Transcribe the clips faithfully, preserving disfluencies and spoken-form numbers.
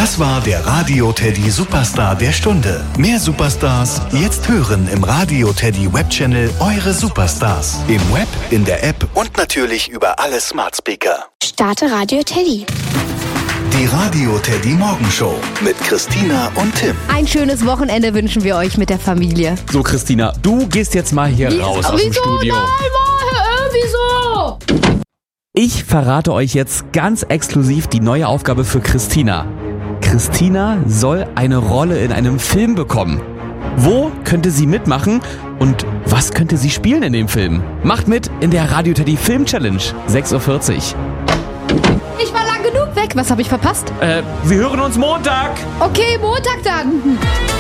Das war der Radio Teddy Superstar der Stunde. Mehr Superstars jetzt hören im Radio Teddy Webchannel Eure Superstars. Im Web, in der App und natürlich über alle Smart Speaker. Starte Radio Teddy. Die Radio Teddy Morgenshow mit Christina und Tim. Ein schönes Wochenende wünschen wir euch mit der Familie. So, Christina, du gehst jetzt mal hier Wie, raus aus wieso? dem Studio. Nein, wieso? Ich verrate euch jetzt ganz exklusiv die neue Aufgabe für Christina. Christina soll eine Rolle in einem Film bekommen. Wo könnte sie mitmachen und was könnte sie spielen in dem Film? Macht mit in der Radio Teddy Film Challenge, sechs Uhr vierzig. Ich war lang genug weg. Was habe ich verpasst? Äh, wir hören uns Montag. Okay, Montag dann.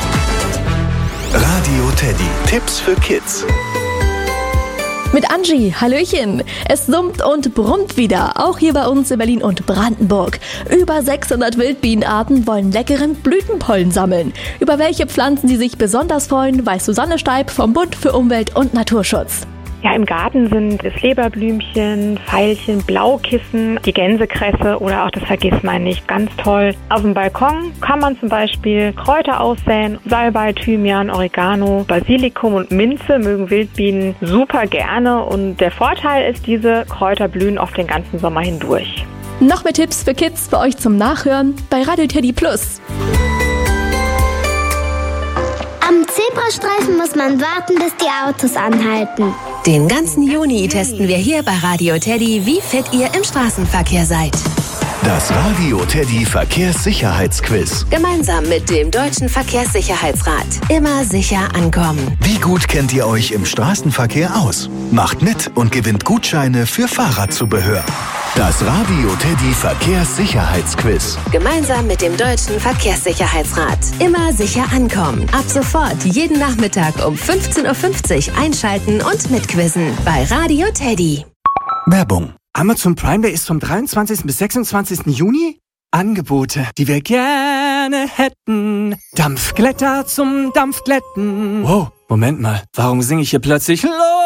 Radio Teddy. Tipps für Kids. Mit Angie, Hallöchen. Es summt und brummt wieder, auch hier bei uns in Berlin und Brandenburg. Über sechshundert Wildbienenarten wollen leckeren Blütenpollen sammeln. Über welche Pflanzen sie sich besonders freuen, weiß Susanne Steib vom Bund für Umwelt und Naturschutz. Ja, im Garten sind es Leberblümchen, Veilchen, Blaukissen, die Gänsekresse oder auch das Vergissmeinnicht. Ganz toll. Auf dem Balkon kann man zum Beispiel Kräuter aussäen. Salbei, Thymian, Oregano, Basilikum und Minze mögen Wildbienen super gerne. Und der Vorteil ist, diese Kräuter blühen oft den ganzen Sommer hindurch. Noch mehr Tipps für Kids für euch zum Nachhören bei Radio Teddy Plus. Am Zebrastreifen muss man warten, bis die Autos anhalten. Den ganzen Juni testen wir hier bei Radio Teddy, wie fit ihr im Straßenverkehr seid. Das Radio Teddy Verkehrssicherheitsquiz. Gemeinsam mit dem Deutschen Verkehrssicherheitsrat. Immer sicher ankommen. Wie gut kennt ihr euch im Straßenverkehr aus? Macht mit und gewinnt Gutscheine für Fahrradzubehör. Das Radio Teddy Verkehrssicherheitsquiz. Gemeinsam mit dem Deutschen Verkehrssicherheitsrat. Immer sicher ankommen. Ab sofort jeden Nachmittag um fünfzehn Uhr fünfzig einschalten und mitquizzen bei Radio Teddy. Werbung. Amazon Prime Day ist vom dreiundzwanzigsten bis sechsundzwanzigsten Juni. Angebote, die wir gerne hätten. Dampfglätter zum Dampfglätten. Wow, Moment mal, warum singe ich hier plötzlich Los?